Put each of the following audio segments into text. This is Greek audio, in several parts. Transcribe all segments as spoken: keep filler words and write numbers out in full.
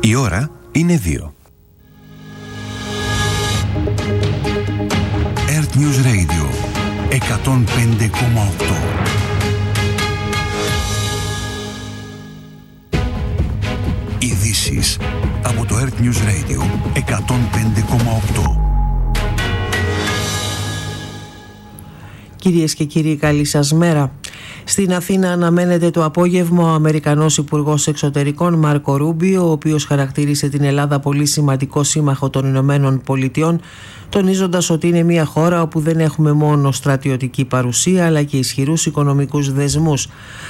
Η ώρα είναι δύο. Earth News Radio εκατόν πέντε κόμμα οκτώ. Ειδήσεις από το Earth News Radio εκατόν πέντε κόμμα οκτώ. Κυρίες και κύριοι, καλή σας μέρα. Στην Αθήνα αναμένεται το απόγευμα ο Αμερικανός Υπουργός Εξωτερικών Μάρκο Ρούμπιο, ο οποίος χαρακτήρισε την Ελλάδα πολύ σημαντικό σύμμαχο των Ηνωμένων Πολιτειών, τονίζοντας ότι είναι μια χώρα όπου δεν έχουμε μόνο στρατιωτική παρουσία αλλά και ισχυρούς οικονομικούς δεσμούς.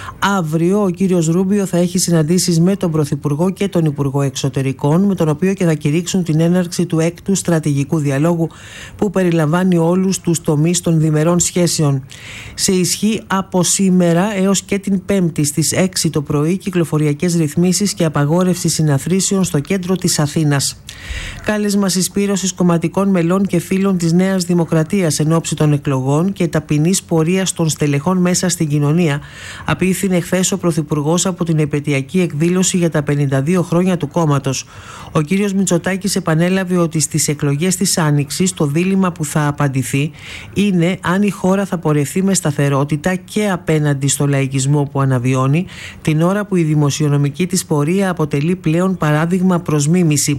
Αύριο ο κύριος Ρούμπιο θα έχει συναντήσεις με τον Πρωθυπουργό και τον Υπουργό Εξωτερικών, με τον οποίο και θα κηρύξουν την έναρξη του έκτου στρατηγικού διαλόγου που περιλαμβάνει όλους τους τομείς των διμερών σχέσεων. Σε ισχύ από σήμερα έως και την Πέμπτη στις έξι το πρωί κυκλοφοριακές ρυθμίσεις και απαγόρευση συναθρήσεων στο κέντρο της Αθήνας. Κάλεσμα συσπήρωσης κομματικών μελών και φίλων της Νέας Δημοκρατίας εν ώψη των εκλογών και ταπεινής πορείας των στελεχών μέσα στην κοινωνία απίθυνε χθες ο Πρωθυπουργός από την επετειακή εκδήλωση για τα πενήντα δύο χρόνια του κόμματος. Ο κύριος Μητσοτάκης επανέλαβε ότι στις εκλογές της Άνοιξης το δίλημμα που θα απαντηθεί είναι αν η χώρα θα πορευθεί με σταθερότητα και απέναντι στο λαϊκισμό που αναβιώνει, την ώρα που η δημοσιονομική της πορεία αποτελεί πλέον παράδειγμα προς μίμηση.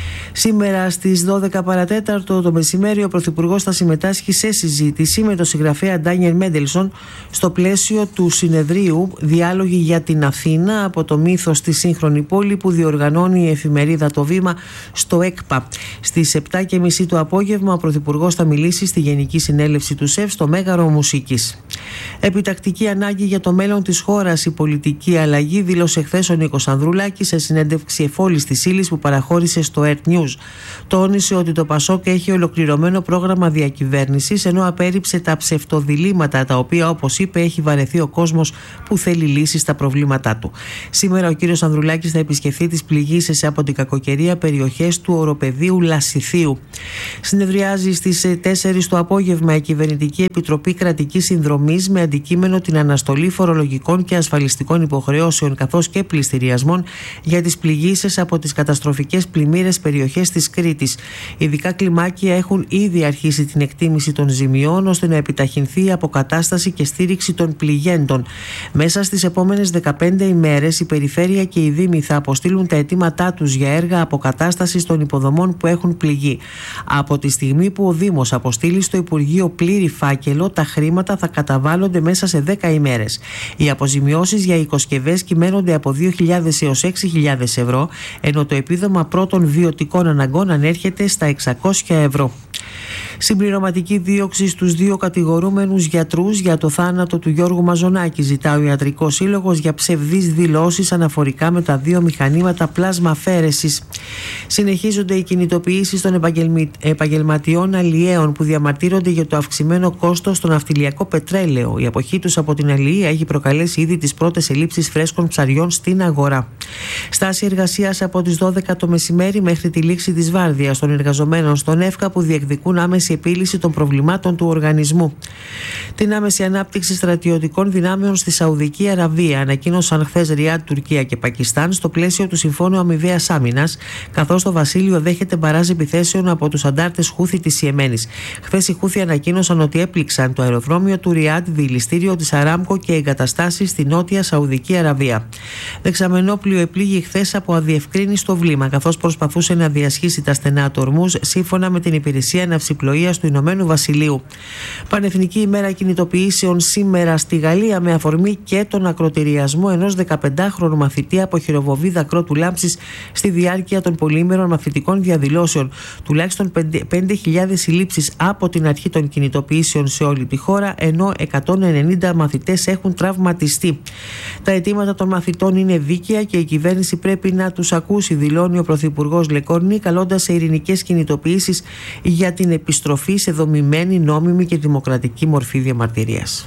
Σήμερα στις δώδεκα παρατέταρτο το μεσημέρι ο Πρωθυπουργός θα συμμετάσχει σε συζήτηση με τον συγγραφέα Ντάνιελ Μέντελσον στο πλαίσιο του συνεδρίου «Διάλογοι για την Αθήνα από το μύθο στη σύγχρονη πόλη» που διοργανώνει η εφημερίδα Το Βήμα στο ΕΚΠΑ. Στις επτά και μισή το απόγευμα ο Πρωθυπουργός θα μιλήσει στη Γενική Συνέλευση του ΣΕΒ στο Μέγαρο Μουσικής. Επιτακτική ανάγκη για το μέλλον της χώρας, η πολιτική αλλαγή, δήλωσε χθες ο Νίκος Ανδρουλάκης σε συνέντευξη εφόλης της ύλης που παραχώρησε στο Earth News. Τόνισε ότι το ΠΑΣΟΚ έχει ολοκληρωμένο πρόγραμμα διακυβέρνησης, ενώ απέρριψε τα ψευτοδιλήμματα τα οποία, όπως είπε, έχει βαρεθεί ο κόσμος που θέλει λύσεις στα προβλήματά του. Σήμερα ο κύριος Ανδρουλάκης θα επισκεφθεί τις πληγείσες από την κακοκαιρία περιοχές του οροπεδίου Λασιθίου. Συνεδριάζει στις τέσσερις το απόγευμα η Κυβερνητική Επιτροπή Κρατικής Συνδρομής με αντικείμενο την αναστολή φορολογικών και ασφαλιστικών υποχρεώσεων καθώς και πληστηριασμών για τις πληγείσες από τις καταστροφικές πλημμύρες περιοχές της Κρήτης. Ειδικά κλιμάκια έχουν ήδη αρχίσει την εκτίμηση των ζημιών ώστε να επιταχυνθεί η αποκατάσταση και στήριξη των πληγέντων. Μέσα στις επόμενες δεκαπέντε ημέρες η Περιφέρεια και οι Δήμοι θα αποστείλουν τα αιτήματά τους για έργα αποκατάστασης των υποδομών που έχουν πληγεί. Από τη στιγμή που ο Δήμος αποστείλει στο Υπουργείο πλήρη φάκελο, τα χρήματα θα καταβάλλονται μέσα σε δέκα ημέρες. Οι αποζημιώσεις για οικοσκευές κυμαίνονται από δύο χιλιάδες έως έξι χιλιάδες ευρώ, ενώ το επίδομα πρώτων βιωτικών αναγκών ανέρχεται στα εξακόσια ευρώ. Συμπληρωματική δίωξη στους δύο κατηγορούμενους γιατρούς για το θάνατο του Γιώργου Μαζονάκη, ζητά ο Ιατρικός Σύλλογος για ψευδείς δηλώσεις αναφορικά με τα δύο μηχανήματα πλάσμα αφαίρεσης. Συνεχίζονται οι κινητοποιήσεις των επαγγελματιών αλλιέων που διαμαρτύρονται για το αυξημένο κόστος στο ναυτιλιακό πετρέλαιο. Η αποχή τους από την αλλιεία έχει προκαλέσει ήδη τις πρώτες ελλείψεις φρέσκων ψαριών στην αγορά. Στάση εργασίας από τις δώδεκα το μεσημέρι μέχρι τη λήξη της βάρδιας των εργαζομένων στον ΕΦΚΑ που διεκδικούν άμεση επίλυση των προβλημάτων του οργανισμού. Την άμεση ανάπτυξη στρατιωτικών δυνάμεων στη Σαουδική Αραβία ανακοίνωσαν χθες Ριάντ, Τουρκία και Πακιστάν στο πλαίσιο του Συμφώνου Αμοιβαίας Άμυνας, καθώς το βασίλειο δέχεται μπαράζ επιθέσεων από τους αντάρτες Χούθη της Ιεμένης. Χθες οι Χούθη ανακοίνωσαν ότι έπληξαν το αεροδρόμιο του Ριάντ, δηληστήριο της Αράμκο και εγκαταστάσεις στη νότια Σαουδική Αραβία. Δεξαμενόπλιο επλήγει χθες από αδιευκρίνιστο βλήμα, καθώς προσπαθούσε να διασχίσει τα στενά του Ορμούζ, σύμφωνα με την υπηρεσία ναυσιπλοείας του Ηνωμένου Βασιλείου. Πανεθνική ημέρα κινητοποιήσεων σήμερα στη Γαλλία με αφορμή και τον ακροτηριασμό ενός δεκαπεντάχρονου μαθητή από χειροβοβή δακρότου λάμψης στη διάρκεια των πολύημερων μαθητικών διαδηλώσεων. Τουλάχιστον πέντε χιλιάδες συλλήψεις από την αρχή των κινητοποιήσεων σε όλη τη χώρα, ενώ εκατόν ενενήντα μαθητές έχουν τραυματιστεί. Τα αιτήματα των μαθητών είναι δίκαια και η κυβέρνηση πρέπει να τους ακούσει, δηλώνει ο Πρωθυπουργός Λεκόρνη, καλώντας σε ειρηνικές κινητοποιήσεις για την επιστροφή σε δομημένη, νόμιμη και δημοκρατική μορφή διαμαρτυρίας.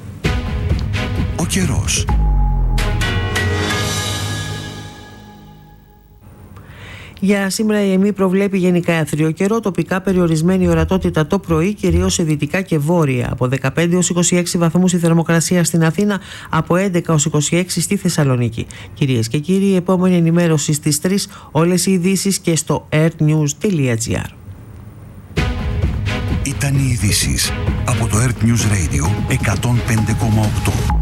Ο καιρός. Για σήμερα η ΕΜΗ προβλέπει γενικά αιθρίο καιρό, τοπικά περιορισμένη ορατότητα το πρωί, κυρίως σε δυτικά και βόρεια. Από δεκαπέντε έως είκοσι έξι βαθμούς η θερμοκρασία στην Αθήνα, από έντεκα έως είκοσι έξι στη Θεσσαλονίκη. Κυρίες και κύριοι, η επόμενη ενημέρωση στις τρεις, όλες οι ειδήσεις και στο airnews τελεία gr. Ήταν οι ειδήσεις από το Earth News Radio εκατόν πέντε κόμμα οκτώ.